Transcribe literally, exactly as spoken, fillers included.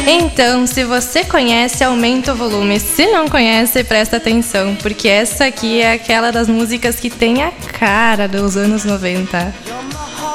Então, se você conhece, aumenta o volume. Se não conhece, presta atenção, porque essa aqui é aquela das músicas que tem a cara dos anos noventa.